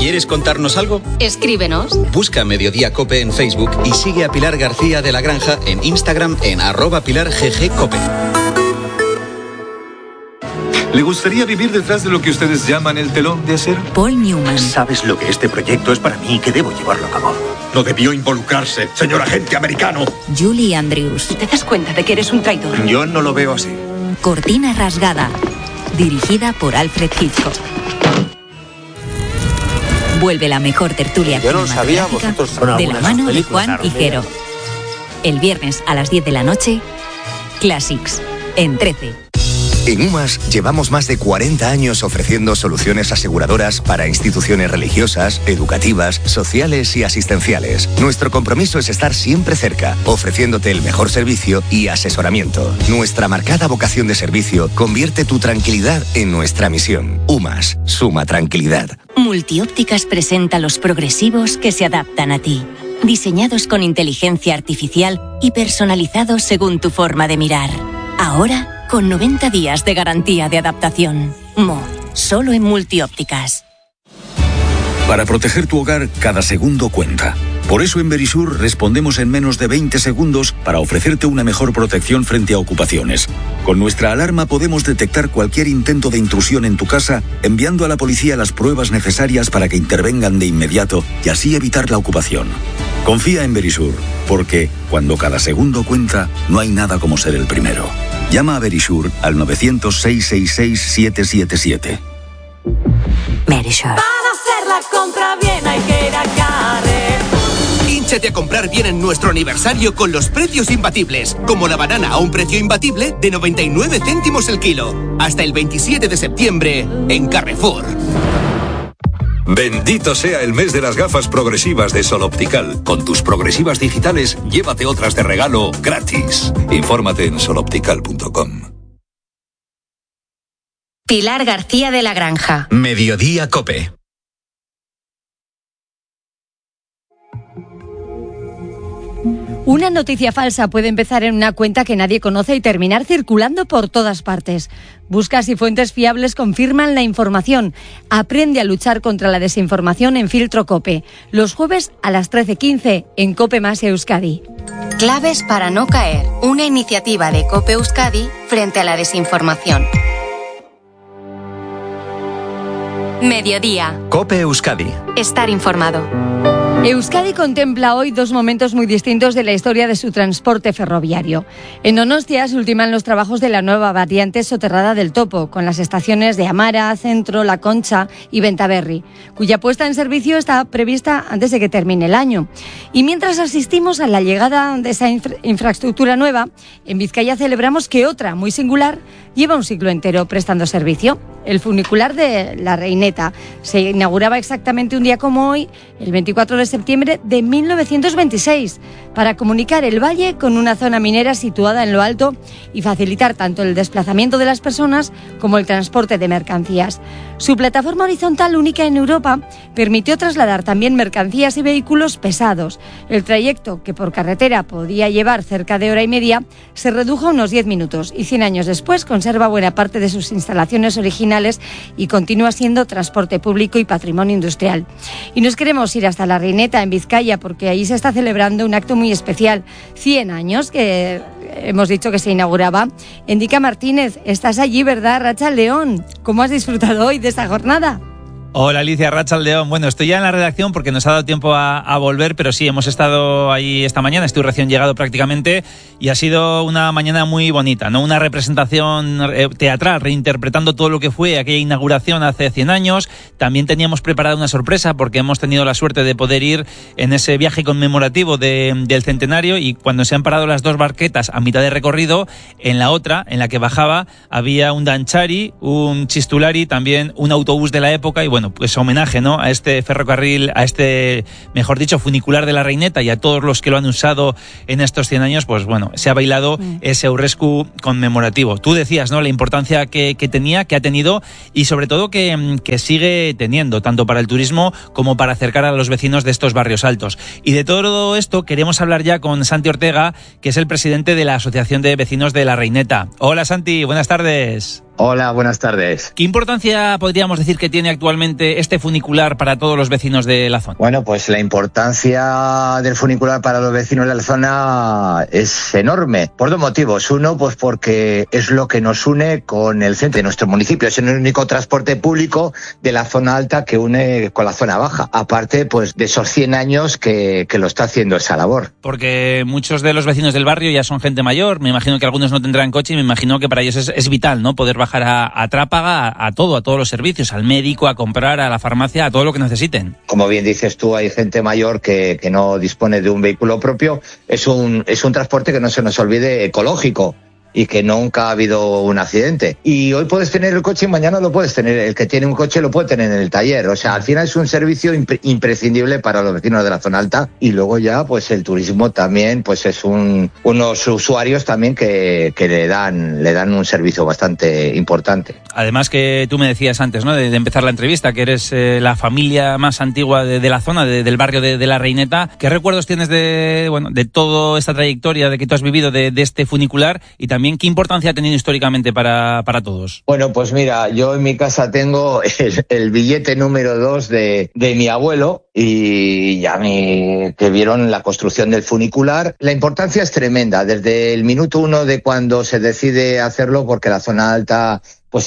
¿Quieres contarnos algo? Escríbenos. Busca Mediodía Cope en Facebook y sigue a Pilar García de la Granja en Instagram en @PilarGGCope. ¿Le gustaría vivir detrás de lo que ustedes llaman el telón de acero? Paul Newman. ¿Sabes lo que este proyecto es para mí y que debo llevarlo a cabo? No debió involucrarse, señor agente americano. Julie Andrews. ¿Te das cuenta de que eres un traidor? Yo no lo veo así. Cortina rasgada. Dirigida por Alfred Hitchcock. Vuelve la mejor tertulia cinematográfica de la mano de Juan Higuero. El viernes a las 10 de la noche, Classics, en 13. En UMAS llevamos más de 40 años ofreciendo soluciones aseguradoras para instituciones religiosas, educativas, sociales y asistenciales. Nuestro compromiso es estar siempre cerca, ofreciéndote el mejor servicio y asesoramiento. Nuestra marcada vocación de servicio convierte tu tranquilidad en nuestra misión. UMAS, suma tranquilidad. Multiópticas presenta los progresivos que se adaptan a ti. Diseñados con inteligencia artificial y personalizados según tu forma de mirar. Ahora, con 90 días de garantía de adaptación. Solo en Multiópticas. Para proteger tu hogar, cada segundo cuenta. Por eso en Verisur respondemos en menos de 20 segundos para ofrecerte una mejor protección frente a ocupaciones. Con nuestra alarma podemos detectar cualquier intento de intrusión en tu casa, enviando a la policía las pruebas necesarias para que intervengan de inmediato y así evitar la ocupación. Confía en Verisur, porque cuando cada segundo cuenta, no hay nada como ser el primero. Llama a Verisur al 900-666-777. Verisur. Para hacer la compra bien hay que ir a Carrer. Hínchate a comprar bien en nuestro aniversario con los precios imbatibles, como la banana a un precio imbatible de 99 céntimos el kilo. Hasta el 27 de septiembre en Carrefour. Bendito sea el mes de las gafas progresivas de Sol Optical. Con tus progresivas digitales, llévate otras de regalo gratis. Infórmate en soloptical.com. Pilar García de la Granja. Mediodía Cope. Una noticia falsa puede empezar en una cuenta que nadie conoce y terminar circulando por todas partes. Busca si fuentes fiables confirman la información. Aprende a luchar contra la desinformación en Filtro Cope. Los jueves a las 13:15 en Cope Más Euskadi. Claves para no caer. Una iniciativa de Cope Euskadi frente a la desinformación. Mediodía. Cope Euskadi. Estar informado. Euskadi contempla hoy dos momentos muy distintos de la historia de su transporte ferroviario. En Donostia se ultiman los trabajos de la nueva variante soterrada del Topo, con las estaciones de Amara, Centro, La Concha y Bentaberri, cuya puesta en servicio está prevista antes de que termine el año. Y mientras asistimos a la llegada de esa infraestructura nueva, en Vizcaya celebramos que otra, muy singular, lleva un siglo entero prestando servicio. El funicular de La Reineta se inauguraba exactamente un día como hoy, el 24 de septiembre de 1926, para comunicar el valle con una zona minera situada en lo alto y facilitar tanto el desplazamiento de las personas como el transporte de mercancías. Su plataforma horizontal, única en Europa, permitió trasladar también mercancías y vehículos pesados. El trayecto, que por carretera podía llevar cerca de hora y media, se redujo a unos 10 minutos y 100 años después conserva buena parte de sus instalaciones originales y continúa siendo transporte público y patrimonio industrial. Y nos queremos ir hasta La Reineta, en Vizcaya, porque ahí se está celebrando un acto muy especial. 100 años que hemos dicho que se inauguraba. Endica Martínez, estás allí, ¿verdad? Rachaldeón, ¿cómo has disfrutado hoy de esta jornada? Hola Alicia, Rachaldeón. Bueno, estoy ya en la redacción porque nos ha dado tiempo a volver, pero sí, hemos estado ahí esta mañana, estoy recién llegado prácticamente y ha sido una mañana muy bonita, ¿no? Una representación teatral, reinterpretando todo lo que fue aquella inauguración hace 100 años. También teníamos preparada una sorpresa porque hemos tenido la suerte de poder ir en ese viaje conmemorativo del centenario y cuando se han parado las dos barquetas a mitad de recorrido, en la otra, en la que bajaba, había un danchari, un chistulari, también un autobús de la época y bueno, pues homenaje, ¿no? A este ferrocarril, a este, mejor dicho, funicular de La Reineta y a todos los que lo han usado en estos 100 años, pues bueno, se ha bailado ese aurrescu conmemorativo. Tú decías, ¿no? La importancia que tenía, que ha tenido y sobre todo que sigue teniendo, tanto para el turismo como para acercar a los vecinos de estos barrios altos. Y de todo esto queremos hablar ya con Santi Ortega, que es el presidente de la Asociación de Vecinos de La Reineta. Hola Santi, buenas tardes. Hola, buenas tardes. ¿Qué importancia podríamos decir que tiene actualmente este funicular para todos los vecinos de la zona? Bueno, pues la importancia del funicular para los vecinos de la zona es enorme, por dos motivos. Uno, pues porque es lo que nos une con el centro de nuestro municipio. Es el único transporte público de la zona alta que une con la zona baja. Aparte, pues de esos 100 años que lo está haciendo esa labor. Porque muchos de los vecinos del barrio ya son gente mayor. Me imagino que algunos no tendrán coche y me imagino que para ellos es vital, ¿no? Poder bajar a Trápaga, a todos los servicios, al médico, a comprar, a la farmacia, a todo lo que necesiten. Como bien dices tú, hay gente mayor que no dispone de un vehículo propio. Es un transporte que no se nos olvide ecológico y que nunca ha habido un accidente. Y hoy puedes tener el coche y mañana lo puedes tener. El que tiene un coche lo puede tener en el taller. O sea, al final es un servicio imprescindible para los vecinos de la zona alta. Y luego ya, pues el turismo también, pues es unos usuarios también que le dan un servicio bastante importante. Además que tú me decías antes, ¿no? De empezar la entrevista, que eres la familia más antigua de la zona, del barrio de La Reineta. ¿Qué recuerdos tienes de toda esta trayectoria de que tú has vivido de este funicular y también qué importancia ha tenido históricamente para todos? Bueno, pues mira, yo en mi casa tengo el billete número 2 de mi abuelo y ya que vieron la construcción del funicular. La importancia es tremenda, desde el minuto 1 de cuando se decide hacerlo, porque la zona alta pues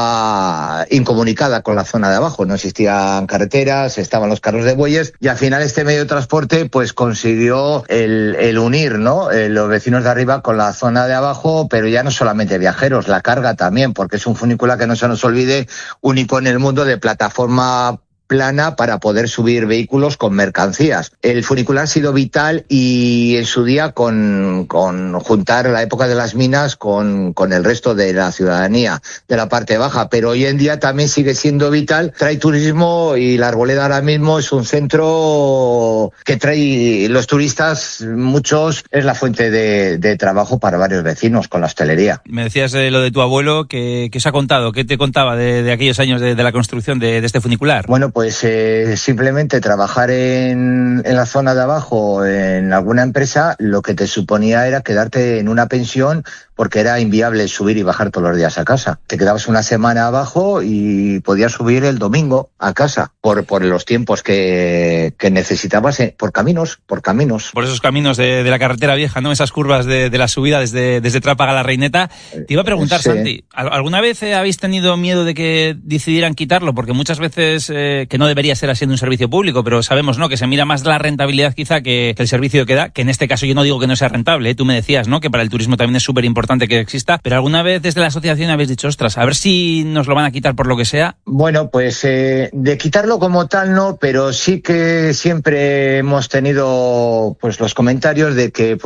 estaba incomunicada con la zona de abajo, no existían carreteras, estaban los carros de bueyes y al final este medio de transporte pues consiguió el unir, ¿no? Los vecinos de arriba con la zona de abajo, pero ya no solamente viajeros, la carga también, porque es un funicular que no se nos olvide, único en el mundo de plataforma plana para poder subir vehículos con mercancías. El funicular ha sido vital y en su día con juntar la época de las minas con el resto de la ciudadanía de la parte baja, pero hoy en día también sigue siendo vital, trae turismo y la Arboleda ahora mismo es un centro que trae los turistas, muchos, es la fuente de trabajo para varios vecinos con la hostelería. Me decías lo de tu abuelo, ¿qué os ha contado? ¿Qué te contaba de aquellos años de la construcción de este funicular? Bueno, pues simplemente trabajar en la zona de abajo, en alguna empresa, lo que te suponía era quedarte en una pensión porque era inviable subir y bajar todos los días a casa. Te quedabas una semana abajo y podías subir el domingo a casa por los tiempos que necesitabas por caminos. Por esos caminos de la carretera vieja, ¿no? Esas curvas de la subida desde Trápaga a La Reineta. Te iba a preguntar, sí. Santi, ¿alguna vez habéis tenido miedo de que decidieran quitarlo? Porque muchas veces, que no debería ser así en un servicio público, pero sabemos, ¿no? Que se mira más la rentabilidad quizá que el servicio que da, que en este caso yo no digo que no sea rentable, ¿eh? Tú me decías, ¿no? Que para el turismo también es súper importante que exista, pero alguna vez desde la asociación habéis dicho, ostras, a ver si nos lo van a quitar por lo que sea. Bueno, pues de quitarlo como tal no, pero sí que siempre hemos tenido pues los comentarios de que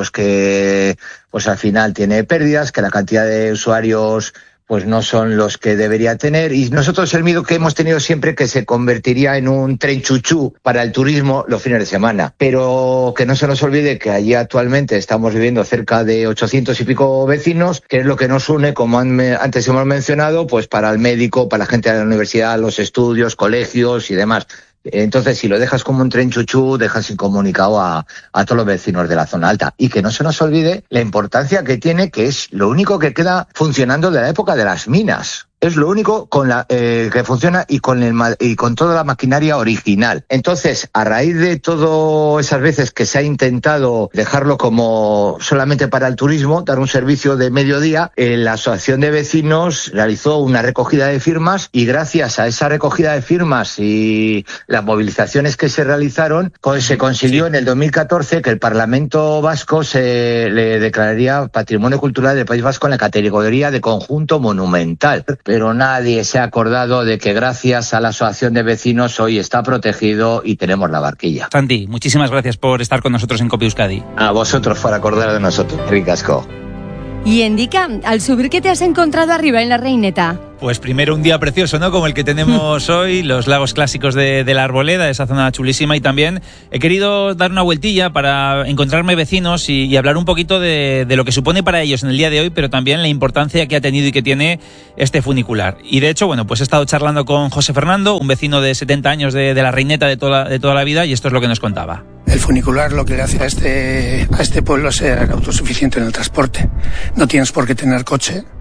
al final tiene pérdidas, que la cantidad de usuarios pues no son los que debería tener, y nosotros el miedo que hemos tenido siempre que se convertiría en un tren chuchú para el turismo los fines de semana, pero que no se nos olvide que allí actualmente estamos viviendo cerca de 800 y pico vecinos, que es lo que nos une, como antes hemos mencionado, pues para el médico, para la gente de la universidad, los estudios, colegios y demás. Entonces, si lo dejas como un tren chuchú, dejas incomunicado a todos los vecinos de la zona alta. Y que no se nos olvide la importancia que tiene, que es lo único que queda funcionando de la época de las minas. Es lo único que funciona y con toda la maquinaria original. Entonces, a raíz de todas esas veces que se ha intentado dejarlo como solamente para el turismo, dar un servicio de mediodía, la Asociación de Vecinos realizó una recogida de firmas y gracias a esa recogida de firmas y las movilizaciones que se realizaron, se consiguió en el 2014 que el Parlamento Vasco se le declararía Patrimonio Cultural del País Vasco en la categoría de conjunto monumental. Pero nadie se ha acordado de que gracias a la Asociación de Vecinos hoy está protegido y tenemos la barquilla. Santi, muchísimas gracias por estar con nosotros en COPE Euskadi. A vosotros por acordar de nosotros, ricasco. Y Indica, al subir, ¿qué te has encontrado arriba en La Reineta? Pues primero un día precioso, ¿no? Como el que tenemos hoy, los lagos clásicos de la Arboleda, esa zona chulísima, y también he querido dar una vueltilla para encontrarme vecinos y hablar un poquito de lo que supone para ellos en el día de hoy, pero también la importancia que ha tenido y que tiene este funicular. Y de hecho, bueno, pues he estado charlando con José Fernando, un vecino de 70 años de La Reineta de toda la vida, y esto es lo que nos contaba. El funicular lo que le hace a este pueblo es ser autosuficiente en el transporte. No tienes por qué tener coche,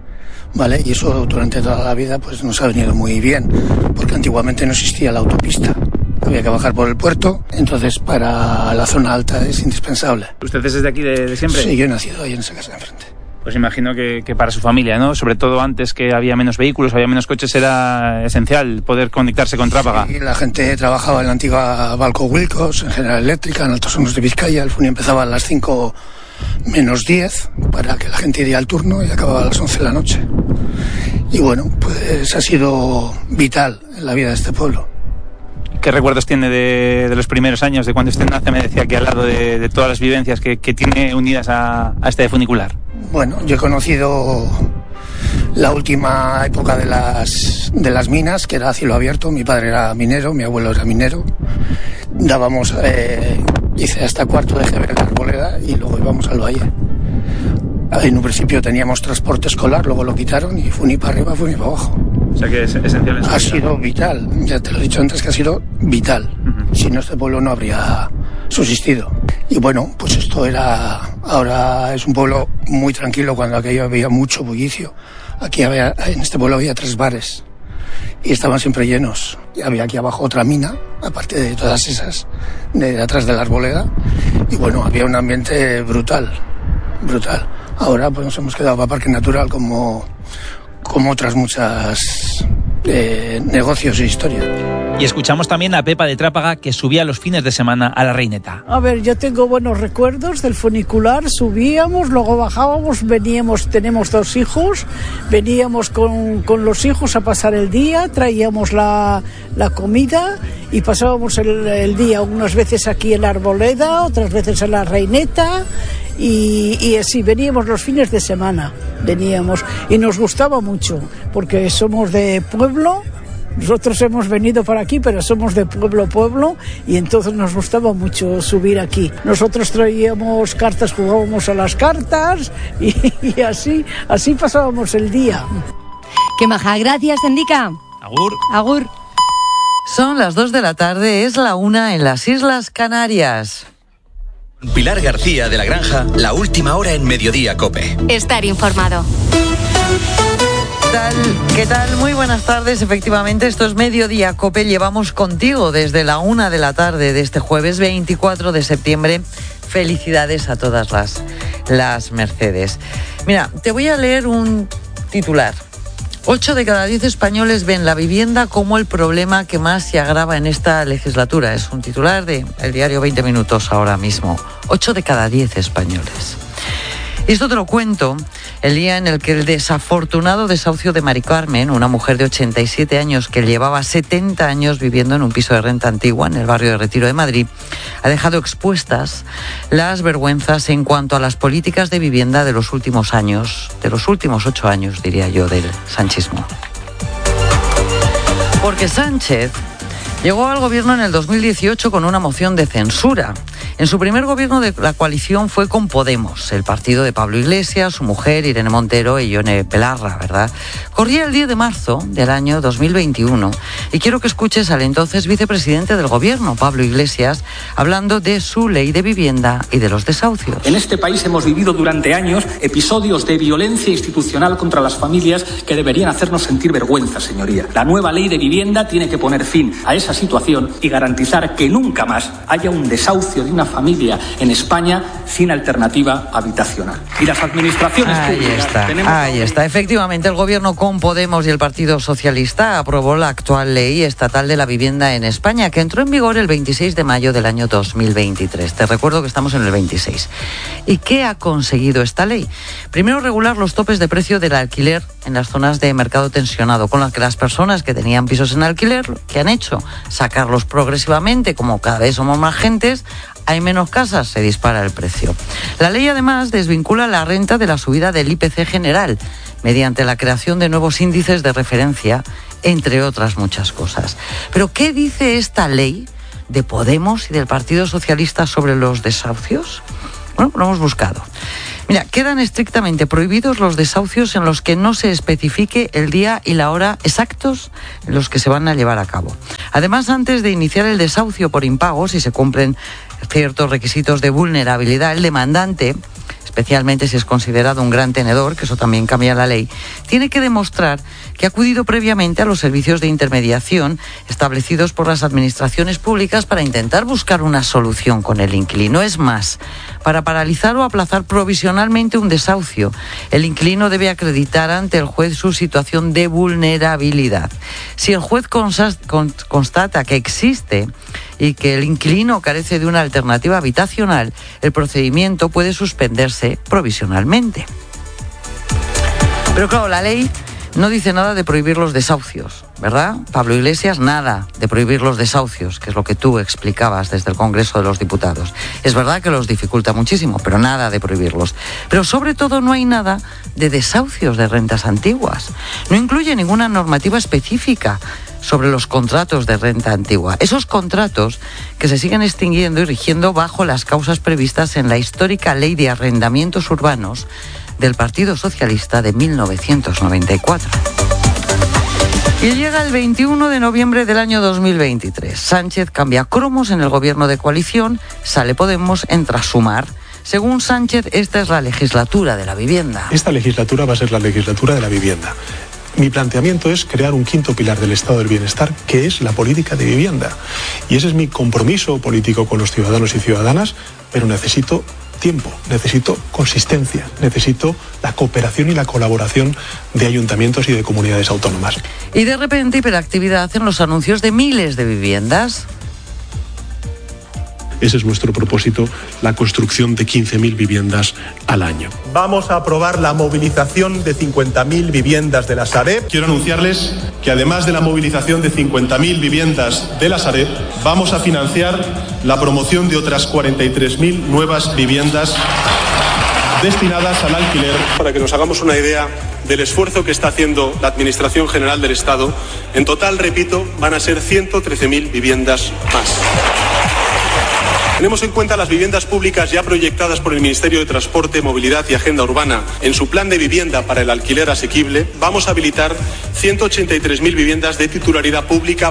¿vale? Y eso durante toda la vida pues nos ha venido muy bien, porque antiguamente no existía la autopista. Había que bajar por el puerto, entonces para la zona alta es indispensable. ¿Usted es desde aquí de siempre? Sí, yo he nacido ahí en esa casa de enfrente. Pues imagino que para su familia, ¿no? Sobre todo antes que había menos vehículos, había menos coches, era esencial poder conectarse con Trápaga. Y la gente trabajaba en la antigua Balco Wilcos, en General Eléctrica, en Altos Hornos de Vizcaya. El FUNI empezaba a las 5 menos 10 para que la gente iría al turno y acababa a las 11 de la noche. Y bueno, pues ha sido vital en la vida de este pueblo. ¿Qué recuerdos tiene de los primeros años, de cuando usted nace? Me decía que al lado de todas las vivencias que tiene unidas a este funicular. Bueno, yo he conocido la última época de las minas, que era a cielo abierto. Mi padre era minero, mi abuelo era minero. Dábamos, hice hasta cuarto de GB en la Arboleda y luego íbamos al valle. En un principio teníamos transporte escolar, luego lo quitaron y FUNI para arriba, FUNI para abajo. O sea que es esencial. Ha sido vital, ya te lo he dicho antes que ha sido vital. Si no, este pueblo no habría subsistido. Y bueno, pues esto ahora es un pueblo muy tranquilo. Cuando aquello había mucho bullicio, en este pueblo había 3 bares y estaban siempre llenos. Y había aquí abajo otra mina, aparte de todas esas, de atrás de la Arboleda. Y bueno, había un ambiente brutal. Ahora pues nos hemos quedado para Parque Natural como otras muchas negocios e historia. Y escuchamos también a Pepa de Trápaga, que subía los fines de semana a la Reineta. A ver, yo tengo buenos recuerdos del funicular. Subíamos, luego bajábamos, veníamos, tenemos 2 hijos, veníamos con los hijos a pasar el día, traíamos la comida y pasábamos el día unas veces aquí en la Arboleda, otras veces en la Reineta. Y así veníamos los fines de semana, y nos gustaba mucho porque somos de pueblo. Nosotros hemos venido para aquí, pero somos de pueblo, y entonces nos gustaba mucho subir aquí. Nosotros traíamos cartas, jugábamos a las cartas y así pasábamos el día. ¡Qué maja! Gracias, Endica. Agur. Son las 2 de la tarde, es la 1 en las Islas Canarias. Pilar García de la Granja, la última hora en Mediodía COPE. Estar informado. ¿Qué tal? Muy buenas tardes. Efectivamente, esto es Mediodía COPE. Llevamos contigo desde la 1 de la tarde de este jueves 24 de septiembre. Felicidades a todas las Mercedes. Mira, te voy a leer un titular. 8 de cada 10 españoles ven la vivienda como el problema que más se agrava en esta legislatura. Es un titular del diario 20 Minutos ahora mismo. 8 de cada 10 españoles. Y esto te lo cuento el día en el que el desafortunado desahucio de Mari Carmen, una mujer de 87 años que llevaba 70 años viviendo en un piso de renta antigua en el barrio de Retiro de Madrid, ha dejado expuestas las vergüenzas en cuanto a las políticas de vivienda de los últimos años, de los últimos 8 años, diría yo, del sanchismo. Porque Sánchez llegó al gobierno en el 2018 con una moción de censura. En su primer gobierno de la coalición fue con Podemos, el partido de Pablo Iglesias, su mujer Irene Montero y Ione Belarra, ¿verdad? Corría el 10 de marzo del año 2021 y quiero que escuches al entonces vicepresidente del gobierno, Pablo Iglesias, hablando de su ley de vivienda y de los desahucios. En este país hemos vivido durante años episodios de violencia institucional contra las familias que deberían hacernos sentir vergüenza, señoría. La nueva ley de vivienda tiene que poner fin a esa situación y garantizar que nunca más haya un desahucio de una familia en España sin alternativa habitacional. Y las administraciones públicas... Ahí está. Efectivamente, el gobierno con Podemos y el Partido Socialista aprobó la actual ley estatal de la vivienda en España, que entró en vigor el 26 de mayo del año 2023. Te recuerdo que estamos en el 26. ¿Y qué ha conseguido esta ley? Primero, regular los topes de precio del alquiler en las zonas de mercado tensionado, con las que las personas que tenían pisos en alquiler, que han hecho sacarlos progresivamente, como cada vez somos más gentes, hay menos casas, se dispara el precio. La ley además desvincula la renta de la subida del IPC general, mediante la creación de nuevos índices de referencia, entre otras muchas cosas. Pero ¿qué dice esta ley de Podemos y del Partido Socialista sobre los desahucios? Bueno, lo hemos buscado. Mira, quedan estrictamente prohibidos los desahucios en los que no se especifique el día y la hora exactos en los que se van a llevar a cabo. Además, antes de iniciar el desahucio por impago, si se cumplen ciertos requisitos de vulnerabilidad, el demandante especialmente si es considerado un gran tenedor, que eso también cambia la ley, tiene que demostrar que ha acudido previamente a los servicios de intermediación establecidos por las administraciones públicas para intentar buscar una solución con el inquilino. Es más, para paralizar o aplazar provisionalmente un desahucio, el inquilino debe acreditar ante el juez su situación de vulnerabilidad. Si el juez constata que existe y que el inquilino carece de una alternativa habitacional, el procedimiento puede suspenderse provisionalmente. Pero claro, la ley no dice nada de prohibir los desahucios, ¿verdad? Pablo Iglesias, nada de prohibir los desahucios, que es lo que tú explicabas desde el Congreso de los Diputados. Es verdad que los dificulta muchísimo, pero nada de prohibirlos. Pero sobre todo no hay nada de desahucios de rentas antiguas. No incluye ninguna normativa específica sobre los contratos de renta antigua. Esos contratos que se siguen extinguiendo y rigiendo bajo las causas previstas en la histórica Ley de Arrendamientos Urbanos del Partido Socialista de 1994. Y llega el 21 de noviembre del año 2023. Sánchez cambia cromos en el gobierno de coalición, sale Podemos, entra Sumar. Según Sánchez, esta es la legislatura de la vivienda. Esta legislatura va a ser la legislatura de la vivienda. Mi planteamiento es crear un quinto pilar del estado del bienestar, que es la política de vivienda. Y ese es mi compromiso político con los ciudadanos y ciudadanas, pero necesito tiempo, necesito consistencia, necesito la cooperación y la colaboración de ayuntamientos y de comunidades autónomas. Y de repente hiperactividad en los anuncios de miles de viviendas. Ese es nuestro propósito, la construcción de 15.000 viviendas al año. Vamos a aprobar la movilización de 50.000 viviendas de la Sareb. Quiero anunciarles que además de la movilización de 50.000 viviendas de la Sareb, vamos a financiar la promoción de otras 43.000 nuevas viviendas destinadas al alquiler. Para que nos hagamos una idea del esfuerzo que está haciendo la Administración General del Estado, en total, repito, van a ser 113.000 viviendas más. Tenemos en cuenta las viviendas públicas ya proyectadas por el Ministerio de Transporte, Movilidad y Agenda Urbana en su plan de vivienda para el alquiler asequible. Vamos a habilitar 183.000 viviendas de titularidad pública.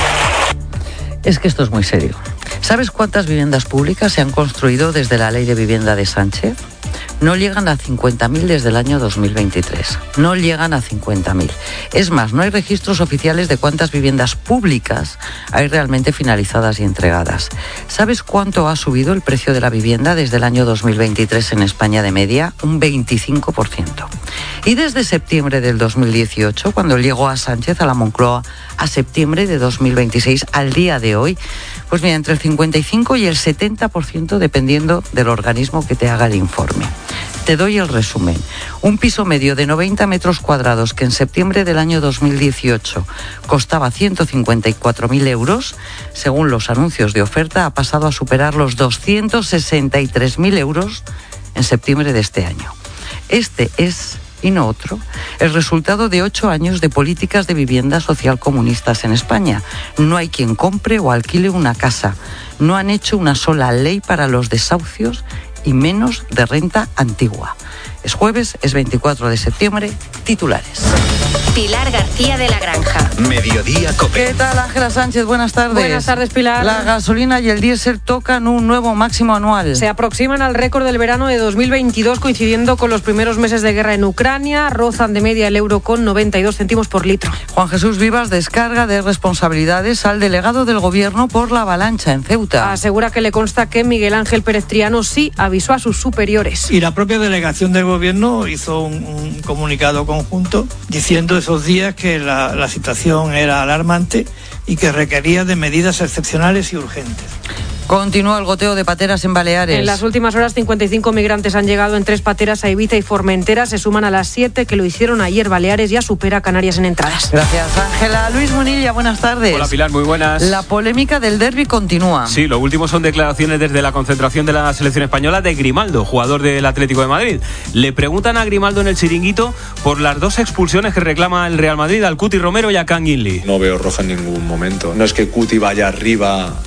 Es que esto es muy serio. ¿Sabes cuántas viviendas públicas se han construido desde la Ley de Vivienda de Sánchez? No llegan a 50.000 desde el año 2023. No llegan a 50.000. Es más, no hay registros oficiales de cuántas viviendas públicas hay realmente finalizadas y entregadas. ¿Sabes cuánto ha subido el precio de la vivienda desde el año 2023 en España de media? Un 25%. Y desde septiembre del 2018, cuando llegó a Sánchez a la Moncloa, a septiembre de 2026, al día de hoy, pues mira, entre el 55 y el 70% dependiendo del organismo que te haga el informe. Te doy el resumen. Un piso medio de 90 metros cuadrados que en septiembre del año 2018 costaba 154.000 euros, según los anuncios de oferta, ha pasado a superar los 263.000 euros en septiembre de este año. Este es, y no otro, el resultado de 8 años de políticas de vivienda social comunistas en España. No hay quien compre o alquile una casa. No han hecho una sola ley para los desahucios y menos de renta antigua. Es jueves, es 24 de septiembre, titulares. Pilar García de la Granja. Mediodía Cope. ¿Qué tal, Ángela Sánchez? Buenas tardes. Buenas tardes, Pilar. La gasolina y el diésel tocan un nuevo máximo anual. Se aproximan al récord del verano de 2022, coincidiendo con los primeros meses de guerra en Ucrania. Rozan de media el euro con 92 céntimos por litro. Juan Jesús Vivas descarga de responsabilidades al delegado del Gobierno por la avalancha en Ceuta. Asegura que le consta que Miguel Ángel Pérez Triano sí avisó a sus superiores. Y la propia delegación del Gobierno hizo un comunicado conjunto diciendo esos días que la situación era alarmante y que requería de medidas excepcionales y urgentes. Continúa el goteo de pateras en Baleares. En las últimas horas, 55 migrantes han llegado en 3 pateras a Ibiza y Formentera. Se suman a las 7 que lo hicieron ayer. Baleares ya supera a Canarias en entradas. Gracias, Ángela. Luis Munilla, buenas tardes. Hola, Pilar, muy buenas. La polémica del derbi continúa. Sí, lo último son declaraciones desde la concentración de la selección española de Grimaldo, jugador del Atlético de Madrid. Le preguntan a Grimaldo en el chiringuito por las 2 expulsiones que reclama el Real Madrid al Cuti Romero y a Can Ginley. No veo roja en ningún momento. No es que Cuti vaya arriba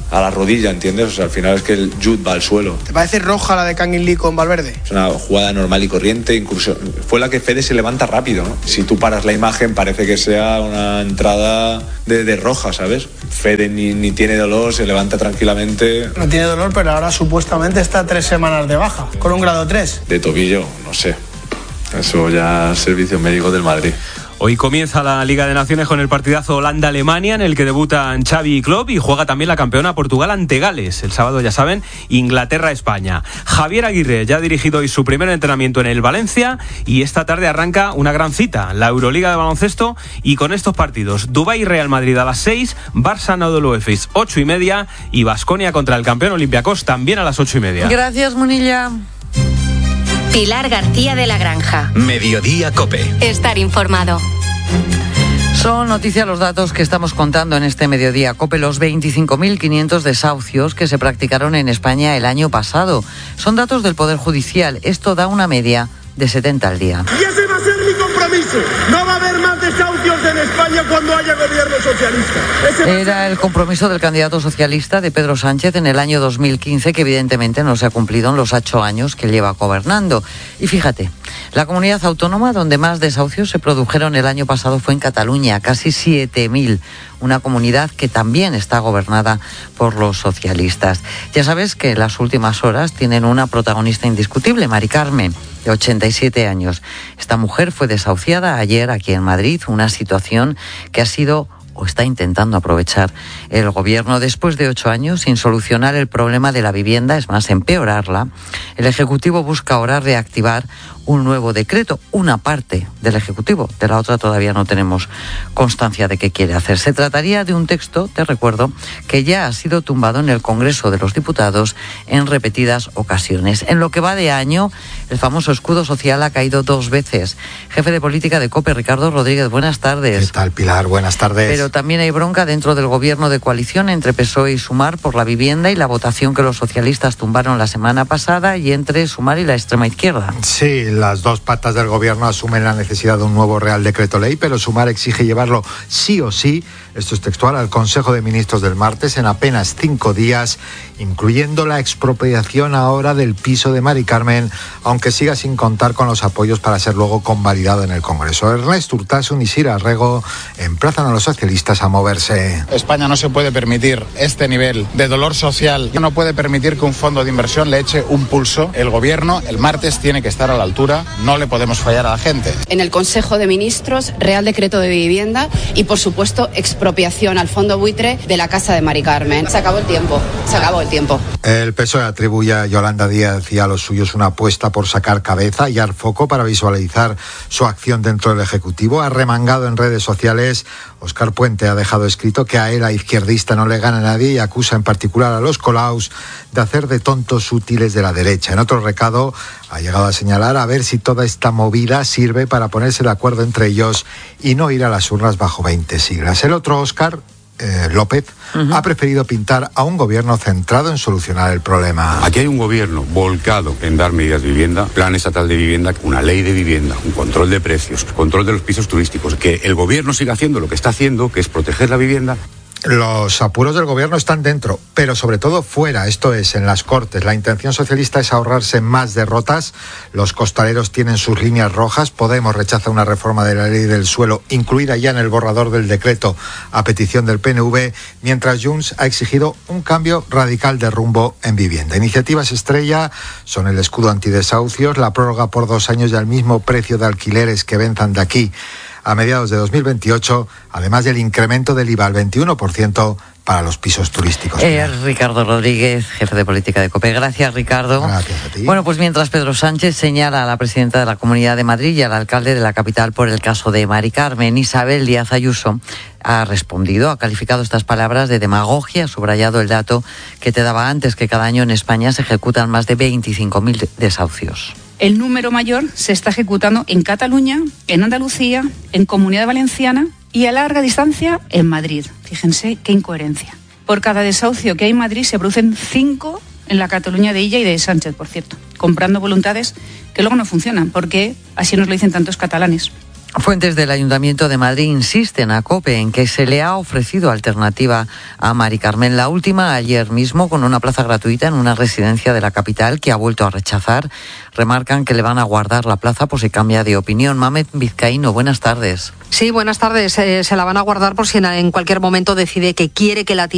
a la rodilla, ¿entiendes? O sea, al final es que el Jude va al suelo. ¿Te parece roja la de Kangin Lee con Valverde? Es una jugada normal y corriente, incluso fue la que Fede se levanta rápido, ¿no? Si tú paras la imagen parece que sea una entrada de roja, ¿sabes? Fede ni tiene dolor, se levanta tranquilamente. No tiene dolor, pero ahora supuestamente está 3 semanas de baja, con un grado 3. De tobillo, no sé. Eso ya servicio médico del Madrid. Hoy comienza la Liga de Naciones con el partidazo Holanda-Alemania, en el que debutan Xavi y Klopp, y juega también la campeona Portugal ante Gales. El sábado, ya saben, Inglaterra-España. Javier Aguirre ya ha dirigido hoy su primer entrenamiento en el Valencia, y esta tarde arranca una gran cita, la Euroliga de baloncesto, y con estos partidos: Dubái-Real Madrid a las 6, Barça-Anadolu Efes 8:30, y Baskonia contra el campeón Olympiacos también a las 8:30. Gracias, Munilla. Pilar García de la Granja. Mediodía COPE. Estar informado. Son noticia los datos que estamos contando en este Mediodía COPE, los 25.500 desahucios que se practicaron en España el año pasado. Son datos del Poder Judicial. Esto da una media de 70 al día. Y ese va a ser mi compromiso. No va a haber más desahucios en España cuando haya gobierno socialista. Era el compromiso del candidato socialista de Pedro Sánchez en el año 2015, que evidentemente no se ha cumplido en los 8 años que lleva gobernando. Y fíjate, la comunidad autónoma donde más desahucios se produjeron el año pasado fue en Cataluña, casi 7.000. Una comunidad que también está gobernada por los socialistas. Ya sabes que en las últimas horas tienen una protagonista indiscutible, Mari Carmen, de 87 años. Esta mujer fue desahuciada ayer aquí en Madrid, una situación que ha sido o está intentando aprovechar el gobierno después de 8 años sin solucionar el problema de la vivienda, es más, empeorarla. El Ejecutivo busca ahora reactivar un nuevo decreto, una parte del Ejecutivo, de la otra todavía no tenemos constancia de qué quiere hacer. Se trataría de un texto, te recuerdo, que ya ha sido tumbado en el Congreso de los Diputados en repetidas ocasiones. En lo que va de año, el famoso escudo social ha caído 2 veces. Jefe de política de COPE, Ricardo Rodríguez, buenas tardes. ¿Qué tal, Pilar? Buenas tardes. Pero también hay bronca dentro del gobierno de coalición entre PSOE y Sumar por la vivienda y la votación que los socialistas tumbaron la semana pasada, y entre Sumar y la extrema izquierda. Sí, las dos patas del gobierno asumen la necesidad de un nuevo Real Decreto Ley, pero Sumar exige llevarlo sí o sí, esto es textual, al Consejo de Ministros del martes en apenas 5 días, incluyendo la expropiación ahora del piso de Mari Carmen, aunque siga sin contar con los apoyos para ser luego convalidado en el Congreso. Ernest Urtasun y Sira Arrego emplazan a los socialistas a moverse. España no se puede permitir este nivel de dolor social, no puede permitir que un fondo de inversión le eche un pulso. El gobierno el martes tiene que estar a la altura, no le podemos fallar a la gente. En el Consejo de Ministros, Real Decreto de Vivienda y, por supuesto, expropiación al fondo buitre de la casa de Mari Carmen. Se acabó el tiempo, se acabó el tiempo. El PSOE atribuye a Yolanda Díaz y a los suyos una apuesta por sacar cabeza y dar foco para visualizar su acción dentro del Ejecutivo. Ha remangado en redes sociales. Óscar Puente ha dejado escrito que a él, a izquierdista, no le gana nadie, y acusa en particular a los Colaus de hacer de tontos útiles de la derecha. En otro recado ha llegado a señalar a ver si toda esta movida sirve para ponerse de acuerdo entre ellos y no ir a las urnas bajo 20 siglas. El otro, Óscar López, ha preferido pintar a un gobierno centrado en solucionar el problema. Aquí hay un gobierno volcado en dar medidas de vivienda, plan estatal de vivienda, una ley de vivienda, un control de precios, control de los pisos turísticos, que el gobierno siga haciendo lo que está haciendo, que es proteger la vivienda. Los apuros del gobierno están dentro, pero sobre todo fuera, esto es, en las Cortes. La intención socialista es ahorrarse más derrotas. Los costaleros tienen sus líneas rojas. Podemos rechaza una reforma de la ley del suelo, incluida ya en el borrador del decreto a petición del PNV, mientras Junts ha exigido un cambio radical de rumbo en vivienda. Iniciativas estrella son el escudo antidesahucios, la prórroga por 2 años y al mismo precio de alquileres que venzan de aquí a mediados de 2028, además del incremento del IVA al 21% para los pisos turísticos. Ricardo Rodríguez, jefe de política de COPE. Gracias, Ricardo. Gracias a ti. Bueno, pues mientras Pedro Sánchez señala a la presidenta de la Comunidad de Madrid y al alcalde de la capital por el caso de Mari Carmen, Isabel Díaz Ayuso ha respondido, ha calificado estas palabras de demagogia, ha subrayado el dato que te daba antes, que cada año en España se ejecutan más de 25.000 desahucios. El número mayor se está ejecutando en Cataluña, en Andalucía, en Comunidad Valenciana y a larga distancia en Madrid. Fíjense qué incoherencia. Por cada desahucio que hay en Madrid se producen 5 en la Cataluña de Illa y de Sánchez, por cierto, comprando voluntades que luego no funcionan, porque así nos lo dicen tantos catalanes. Fuentes del Ayuntamiento de Madrid insisten a COPE en que se le ha ofrecido alternativa a Mari Carmen. La última ayer mismo con una plaza gratuita en una residencia de la capital que ha vuelto a rechazar. Remarcan que le van a guardar la plaza por si cambia de opinión. Mamet Vizcaíno, buenas tardes. Sí, buenas tardes. Se la van a guardar por si en cualquier momento decide que quiere que la